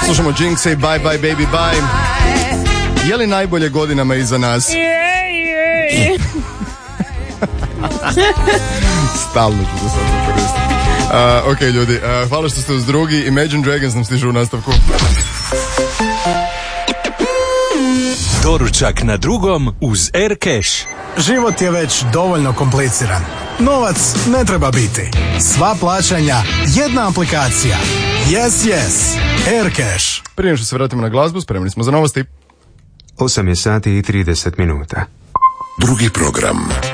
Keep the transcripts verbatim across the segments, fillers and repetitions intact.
Slušamo Jinx i Bye Bye Baby Bye. Je li najbolje godinama iza nas? Je, je, je. Stalno ću to sad koristiti. Uh, ok, ljudi, uh, hvala što ste uz drugi. Imagine Dragons nam stižu u nastavku. Doručak na drugom uz Aircash. Život je već dovoljno kompliciran. Novac ne treba biti. Sva plaćanja, jedna aplikacija. Yes, yes. Aircash. Prije što se vratimo na glazbu, spremni smo za novosti. osam je sati i trideset minuta. Drugi program.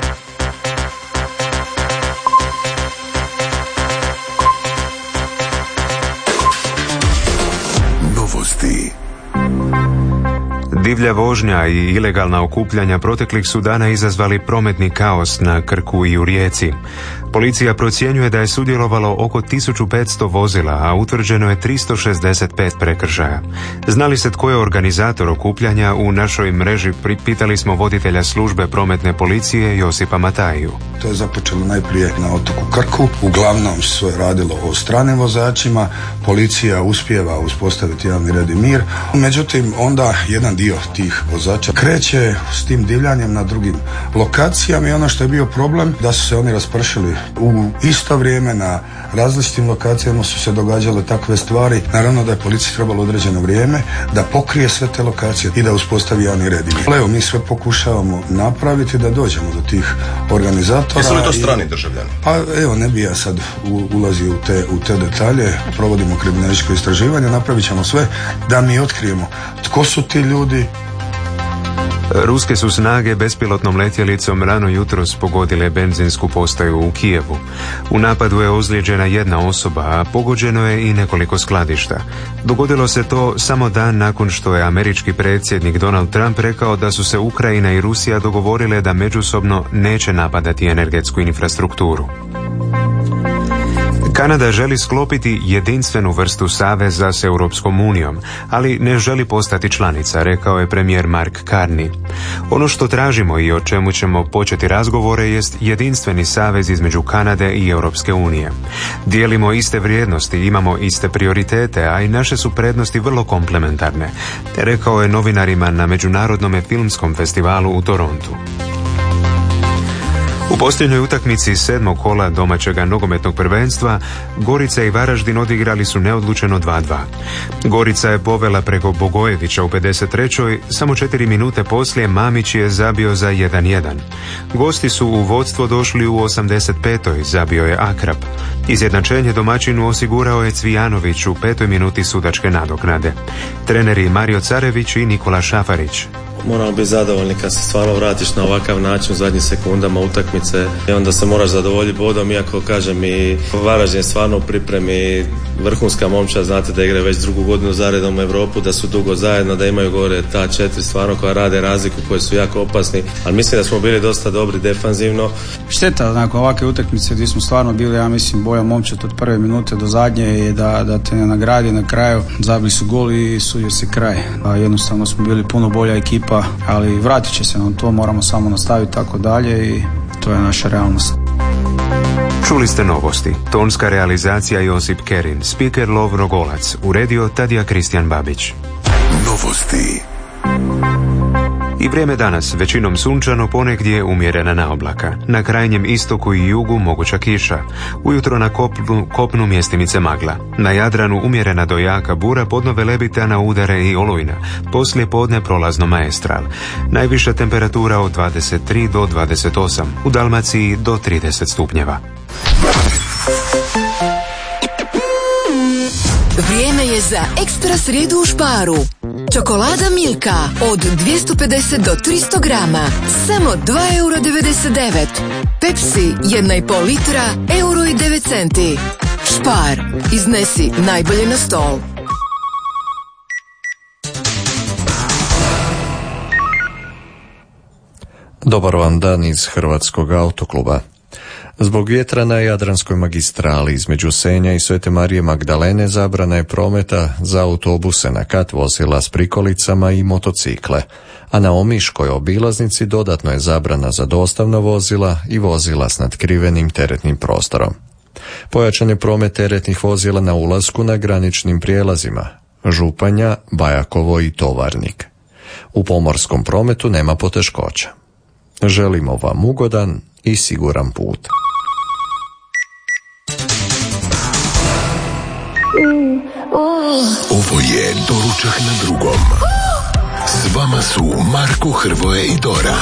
Novosti. Divlja vožnja i ilegalna okupljanja proteklih su dana izazvali prometni kaos na Krku i u Rijeci. Policija procjenjuje da je sudjelovalo oko tisuću petsto vozila, a utvrđeno je tristo šezdeset pet prekršaja. Znali se tko je organizator okupljanja? U našoj mreži pitali smo voditelja službe prometne policije Josipa Mataju. To je započelo najprije na otoku Krku. Uglavnom se radilo o stranim vozačima. Policija uspijeva uspostaviti javni red i mir. Međutim, onda jedan dio tih vozača kreće s tim divljanjem na drugim lokacijama i ono što je bio problem da su se oni raspršili u isto vrijeme na različitim lokacijama su se događale takve stvari. Naravno da je policiji trebalo određeno vrijeme da pokrije sve te lokacije i da uspostavi javni red i mir. Evo, mi sve pokušavamo napraviti da dođemo do tih organizatora. Jesu li to strani državljani? Pa evo, ne bi ja sad ulazio u te, u te detalje. Provodimo kriminalističko istraživanje, napravit ćemo sve da mi otkrijemo tko su ti ljudi. Ruske su snage bespilotnom letjelicom rano jutros pogodile benzinsku postaju u Kijevu. U napadu je ozlijeđena jedna osoba, a pogođeno je i nekoliko skladišta. Dogodilo se to samo dan nakon što je američki predsjednik Donald Trump rekao da su se Ukrajina i Rusija dogovorile da međusobno neće napadati energetsku infrastrukturu. Kanada želi sklopiti jedinstvenu vrstu saveza s Europskom unijom, ali ne želi postati članica, rekao je premijer Mark Carney. Ono što tražimo i o čemu ćemo početi razgovore jest jedinstveni savez između Kanade i Europske unije. Dijelimo iste vrijednosti, imamo iste prioritete, a i naše su prednosti vrlo komplementarne, rekao je novinarima na Međunarodnom filmskom festivalu u Torontu. U posljednjoj utakmici sedmog kola domaćega nogometnog prvenstva Gorica i Varaždin odigrali su neodlučeno dva dva. Gorica je povela preko Bogojevića u pedeset trećoj Samo četiri minute poslije Mamić je zabio za jedan jedan. Gosti su u vodstvo došli u osamdeset petoj Zabio je Akrap. Izjednačenje domaćinu osigurao je Cvijanović u petoj minuti sudačke nadoknade. Treneri Mario Carević i Nikola Šafarić. Moramo biti zadovoljni kad se stvarno vratiš na ovakav način u zadnjim sekundama utakmice i onda se moraš zadovoljiti bodom, iako kažem i Varaždin je stvarno u pripremi vrhunska momčad, znate da igra već drugu godinu zaredom u Europu, da su dugo zajedno, da imaju gore ta četiri stvarno koja rade razliku, koji su jako opasni, ali mislim da smo bili dosta dobri defanzivno. Šteta nakon ovakve utakmice gdje smo stvarno bili, ja mislim, boja momčad od prve minute do zadnje je da, da te ne nagradi na kraju, zabili su gol i sudio se kraj. A jednostavno smo bili puno bolja ekipa, ali vratit će se nam to, moramo samo nastaviti tako dalje i to je naša realnost. Čuli ste novosti. Tonska realizacija Josip Kerin, speaker Lovro Golac, uredio Tadija Kristijan Babić. Novosti. I vrijeme danas, većinom sunčano, ponegdje umjerena naoblaka. Na krajnjem istoku i jugu moguća kiša. Ujutro na kopnu, kopnu mjestimice magla. Na Jadranu umjerena do jaka bura, podno Velebita na udare i olujna. Poslije podne prolazno Maestral. Najviša temperatura od dvadeset tri do dvadeset osam. U Dalmaciji do trideset stupnjeva. Vrijeme je za ekstra srijedu u Sparu. Čokolada Milka od dvjesto pedeset do tristo grama, samo dva eura devedeset devet. Pepsi jedna i pol litra, euro i devet centi. Spar, iznesi najbolje na stol. Dobar vam dan iz Hrvatskog autokluba. Zbog vjetra na Jadranskoj magistrali između Senja i Svete Marije Magdalene zabrana je prometa za autobuse na kat, vozila s prikolicama i motocikle, a na Omiškoj obilaznici dodatno je zabrana za dostavna vozila i vozila s natkrivenim teretnim prostorom. Pojačan je promet teretnih vozila na ulasku na graničnim prijelazima. Županja, Bajakovo i Tovarnik. U pomorskom prometu nema poteškoća. Želimo vam ugodan i siguran put. Ovo je Doručak na drugom. S vama su Marko, Hrvoje i Dora.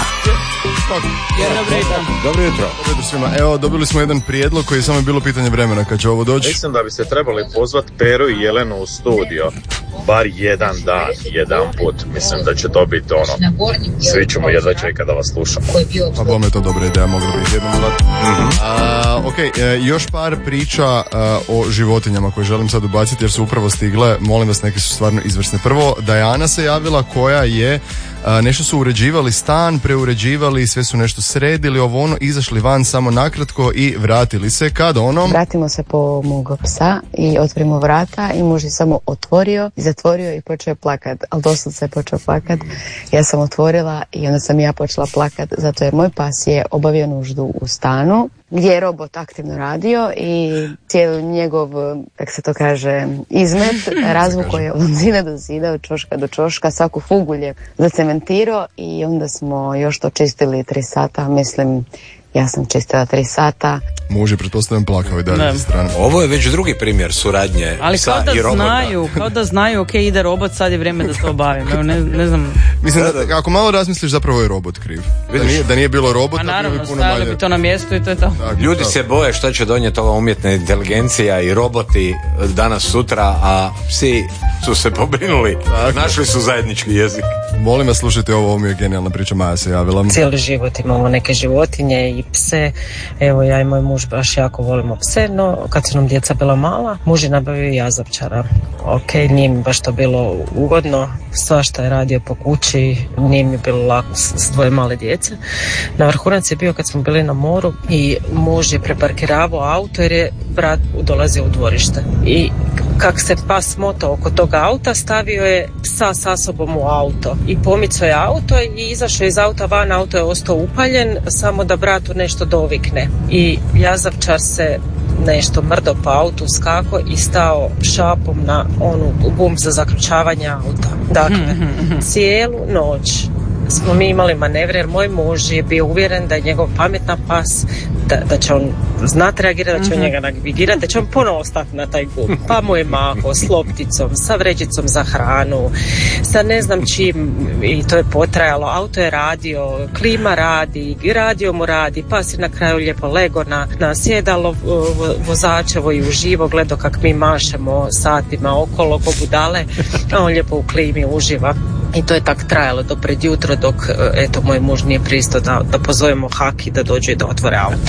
Dobro jutro. Dobro jutro svima. Evo, dobili smo jedan prijedlog koji je samo bilo pitanje vremena kad će ovo doći. Mislim da bi se trebali pozvati Peru i Jelenu u studio. Bar jedan dan, jedan put. Mislim da će to biti ono. Svi ćemo jedva čekati da vas slušamo. Pa bome to dobra ideja, moglo biti jednom dati. Mm-hmm. Ok, e, još par priča a, o životinjama koje želim sad ubaciti jer su upravo stigle. Molim vas, neke su stvarno izvrsne. Prvo, Dajana se javila koja je a, nešto su uređivali stan, preuređivali, sve su nešto sredili, ovo ono, izašli van samo nakratko i vratili se. Kad ono? Vratimo se po mog psa i otvorimo vrata i muž je samo otvorio i zatvorio i počeo plakat, ali doslovce se je počeo plakat. Ja sam otvorila i onda sam ja počela plakat zato jer moj pas je obavio nuždu u stanu gdje je robot aktivno radio i cijeli njegov, kako se to kaže, izmet razvuko je od zida do zida, od čoška do čoška, svaku fugulje zacementirao i onda smo još to čistili tri sata, mislim, ja sam čistila tri sata. Muž je pretpostavljam plakao i dalje strane. Ovo je već drugi primjer suradnje ali psa kao da i robota. Znaju, kao da znaju, ok, ide robot, sad je vrijeme da to obavim. Evo, ne, ne znam. Mislim da, ako malo razmisliš, zapravo je robot kriv. Da nije, da nije bilo robota, a naravno, bi puno stavili manje. bi to na mjestu i to je to. Tak, Ljudi tak. se boje šta će donijeti ova umjetna inteligencija i roboti danas sutra, a psi su se pobrinuli, tako. Našli su zajednički jezik. Molim vas, slušajte ovo, ovo mi je genijalna priča, Maja se javila. Cijeli život imamo neke životinje i pse. Evo, ja i moj muž baš jako volimo pse, no kad su nam djeca bila mala, muž je nabavio jazavčara. Ok, nije mi baš to bilo ugodno, svašta je radio po kući, nije mi bilo lako s, s dvoje male djece. Na vrhunac je bio kad smo bili na moru i muž je preparkiravao auto jer je brat dolazio u dvorište. I kak se pas motao oko toga auta, stavio je psa sa sobom u auto i pomicao je auto i izašao iz auta van, auto je ostao upaljen, samo da bratu nešto dovikne. I jazavčar se nešto mrdo po autu, skako i stao šapom na onu gum za zaključavanje auta. Dakle, cijelu noć smo mi imali manevre jer moj muž je bio uvjeren da je njegov pametan pas, da, da će on znati reagirati, da će on njega navigirati, da će on ponovo stati na taj gum. Pa mu je mahao s lopticom, sa vrećicom za hranu, sa ne znam čim i to je potrajalo. Auto je radio, klima radi, radio mu radi, pas je na kraju lijepo lego na, na sjedalo vozačevo i uživo, gledao kak mi mašemo satima okolo ko budale, a on lijepo u klimi uživa. I to je tak trajalo do pred jutro dok, eto, moj muž nije pristao da, da pozovemo haki da dođe i da otvore auto.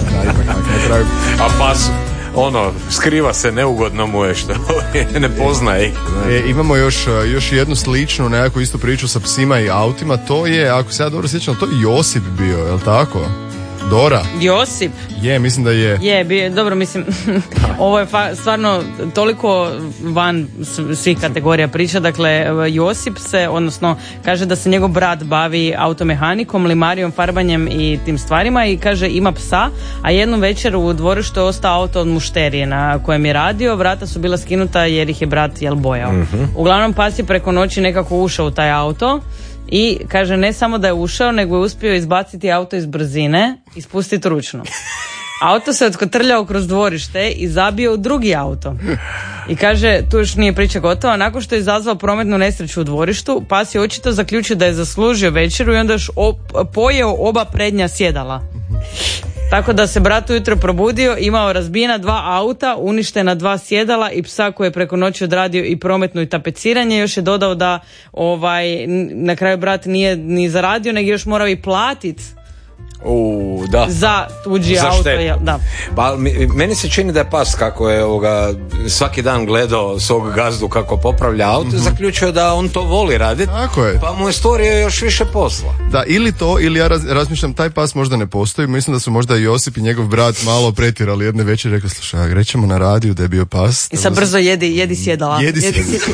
A pas, ono, skriva se, neugodno mu je što ne poznaje. E, imamo još, još jednu sličnu nekakvu istu priču sa psima i autima, to je, ako se ja dobro sjećam, to je Josip bio, je li tako? Dora. Josip. Je, mislim da je. Je, bio, dobro, mislim, ovo je fa, stvarno toliko van svih kategorija priča. Dakle, Josip se, odnosno, kaže da se njegov brat bavi automehanikom, limarijom, farbanjem i tim stvarima i kaže ima psa, a jednu večer u dvorištu je ostao auto od mušterije na kojem je radio, vrata su bila skinuta jer ih je brat jel bojao. Mm-hmm. Uglavnom, pas je preko noći nekako ušao u taj auto. I kaže ne samo da je ušao, nego je uspio izbaciti auto iz brzine i spustiti ručno. Auto se otkotrljao kroz dvorište i zabio u drugi auto. I kaže, tu još nije priča gotova, nakon što je izazvao prometnu nesreću u dvorištu, pas je očito zaključio da je zaslužio večeru i onda još op- pojeo oba prednja sjedala. Tako da se brat ujutro probudio, imao razbijena dva auta, uništena dva sjedala i psa koji je preko noći odradio i prometno i tapeciranje. Još je dodao da ovaj, na kraju brat nije ni zaradio, nego još morao i platiti U, da. za tuđi za auto. Je, da. Pa, meni se čini da je pas kako je ovoga, svaki dan gledao svog gazdu kako popravlja auto, mm-hmm. zaključio da on to voli raditi, pa mu je stvorio još više posla. Da, ili to, ili ja raz, razmišljam, taj pas možda ne postoji, mislim da su možda Josip i njegov brat malo pretjerali jedne večer, rekli, slušaj, rećemo na radiju da je bio pas. I sad brzo jedi, jedi sjedala. Jedi sjedala.